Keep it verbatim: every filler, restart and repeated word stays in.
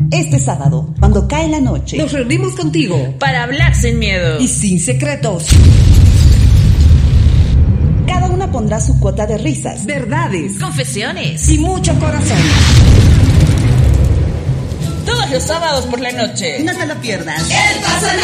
Este sábado, cuando cae la noche, nos reunimos contigo para hablar sin miedo y sin secretos. Cada una pondrá su cuota de risas, verdades, confesiones y mucho corazón. Todos los sábados por la noche. No te lo pierdas. El Paso